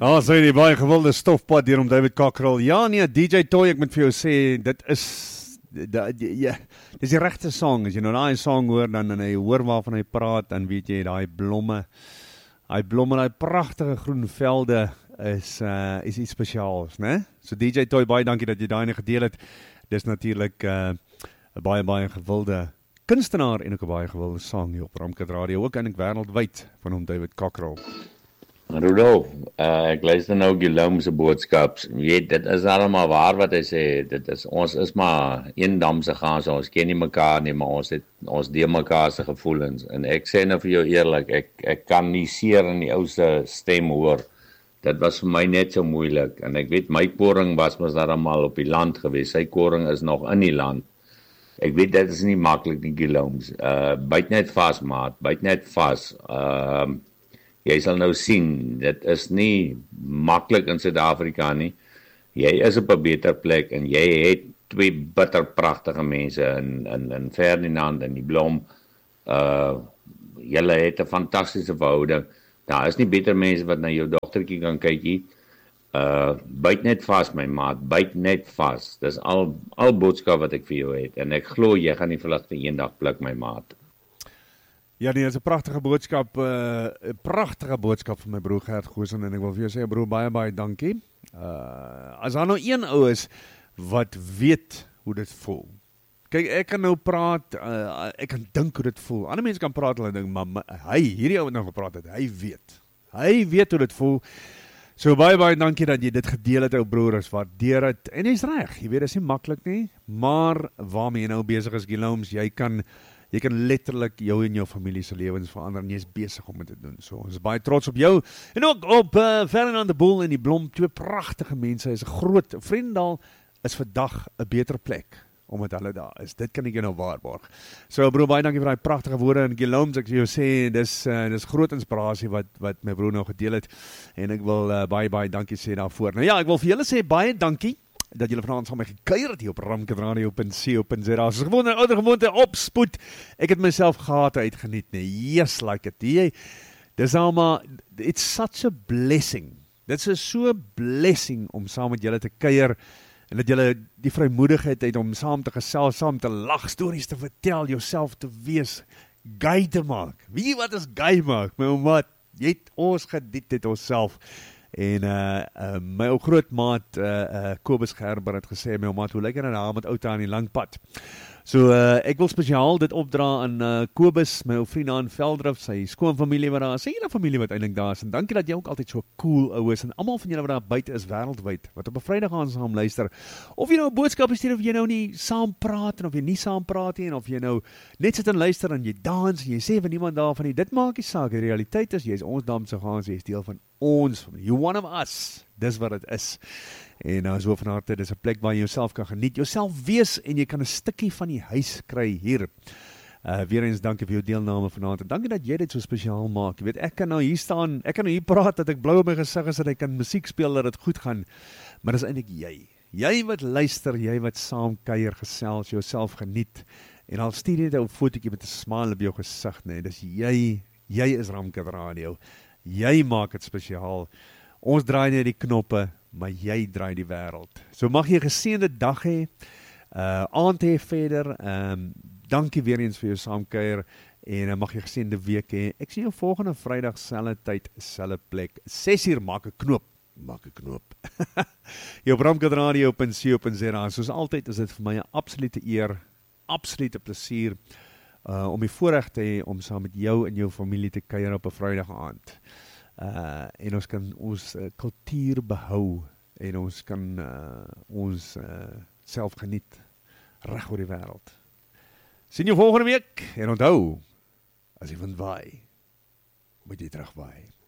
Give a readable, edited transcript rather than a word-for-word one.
So die baie gewilde stofpad hier om David Cockrell. Ja nee, DJ Toy, ek moet vir jou sê, dit is dis die regte song. As jy nou daai song hoor, dan en jy hoor waarvan hy praat, dan weet jy daai blomme, daai pragtige groen velde is iets spesiaals, né? So DJ Toy, baie dankie dat jy daai gedeel het. Dis natuurlik 'n baie gewilde kunstenaar en ook 'n baie gewilde sang hier op Ramkat Radio, ook eintlik wêreldwyd van hom David Cockrell. Rudolf, ek luister nou Guillaume se boodskaps. Jy weet, dit is allemaal waar wat hy sê. Ons is maar een dam se gaan, so ons ken nie mekaar nie, maar ons deel mekaar se gevoelens. En ek sê nou vir jou eerlik, ek kan nie seer in die ou se stem hoor. Dit was vir my net so moeilik. En ek weet, my koring was daar allemaal op die land gewees. Sy koring is nog in die land. Ek weet, dit is nie maklik nie, Guillaume. Byt net vas, maat. Byt net vas. Jy sal nou sien, dit is nie maklik in Suid-Afrika nie. Jy is op 'n beter plek en jy het twee bitter pragtige mense in Ferdinand en die Blom. Julle het 'n fantastiese verhouding. Daar is nie beter mense wat na jou dogtertjie kan kyk nie. Byt net vas, my maat, byt net vas. Dis al boodskap wat ek vir jou het. En ek glo jy gaan die vlugte eendag pluk, my maat. Ja nee, dit is 'n pragtige boodskap van my broer Gert Goosen, en ek wil vir jou sê, broer, baie dankie. As daar nou een ou is wat weet hoe dit voel. Kyk, ek kan nou praat, ek kan dink hoe dit voel. Ander mense kan praat, hulle dink, maar hierdie ou wat nou gepraat het, hy weet hoe dit voel. So baie dankie dat jy dit gedeel het, ou broer, is waardeer het. En jy's reg, jy weet, dit is nie maklik nie, maar waarmee jy nou besig is, Guillaume, jy kan letterlik jou en jou familie se lewens verander en jy is besig om dit te doen. So, ons is baie trots op jou. En ook op Ferdinand de Boel en die Blom, twee pragtige mense. Is 'n groot Vredendal is vandag 'n beter plek omdat hulle daar is. Dit kan ek jou nou waarborg. So broer, baie dankie vir daai pragtige woorde, en Guillaume, ek jou sê, dis groot inspirasie wat my broer nou gedeel het, en ek wil baie dankie sê daarvoor. Nou ja, ek wil vir julle sê baie dankie dat julle vanaand saam met my gekuier het hier op ramkadradio.co.za. Soos gewoon 'n ouer gewoonte opspoed. Ek het myself gehad uitgeniet, nee. Yes, like it. Dis almal, it's such a blessing. Dit is so 'n blessing om saam met julle te kuier, en dat julle die vrymoedigheid het om saam te gesels, saam te lag, stories te vertel, jouself te wees, gay te maak. Wie wat is gay maak? My ouma, jy het ons gediet het onsself. En my ou groot maat Kobus Gerber het gesê, my maat, hoe lyk dit nou met outa aan die lang pad? So ek wil spesiaal dit opdra aan Kobus, my ou vriend aan Veldrif, sy skoonfamilie wat daar is, sy hele familie wat eintlik daar is, en dankie dat jy ook altyd so cool ou is, en almal van julle wat daar buite is wêreldwyd, wat op 'n Vrydag aan saam luister, of jy nou 'n boodskap stuur, of jy nou nie saam praat, en of jy nie saam praat nie, en of jy nou net sit en luister, en jy dans, en jy sê van niemand daarvan nie, dit maak nie saak, die realiteit is, jy is ons dam se gaan, jy is deel van ons, you one of us, dis wat het is. En so van harte, dis 'n plek waar jy jouself kan geniet, jouself wees, en jy kan 'n stukkie van die huis kry hier. Weer eens dankie vir jou deelname vanaand, en dankie dat jy dit so spesiaal maak. Jy weet, ek kan nou hier staan, ek kan nou hier praat, dat ek blou op my gesig is, dat ek kan musiek speel, dat dit goed gaan, maar dis eintlik jy wat luister, jy wat saam kuier, gesels, jouself geniet, en al stuur jy net 'n fotootjie met 'n smile op jou gesig, nee, dis jy is Ramkat Radio, jy maak dit spesiaal. Ons draai net die knoppe, maar jy draai die wêreld. So mag jy 'n geseënde dag hê, aand hê verder, dankie weer eens vir jou saamkuier, en mag jy 'n geseënde week hê. Ek sien jou volgende Vrydag, selfde tyd, selfde plek, 6uur, maak 'n knoop. Jou ramkadradio.co.za. Soos altyd is dit vir my 'n absolute eer, absolute plesier, om die voorreg te hê om saam met jou en jou familie te kuier op 'n Vrydag aand. En ons kan ons kultuur behou, en ons kan ons self geniet reg oor die wêreld. Sien jou volgende week, en onthou, as jy wind waai, moet jy terugwaai.